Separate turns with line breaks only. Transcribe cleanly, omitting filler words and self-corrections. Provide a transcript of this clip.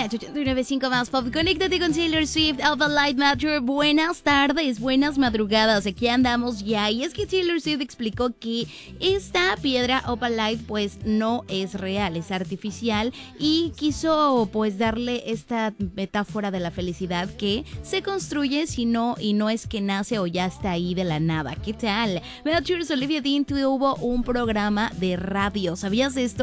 89.5 más pop. Conéctate con Taylor Swift, Alpha Light Matter. Buenas tardes, buenas madrugadas. Aquí andamos ya. Y es que Taylor Swift explicó que esta piedra Opal Light pues no es real, es artificial. Y quiso pues darle esta metáfora de la felicidad que se construye y no es que nace o ya está ahí de la nada. ¿Qué tal? Matters, Olivia Dean tuvo un programa de radio. ¿Sabías esto?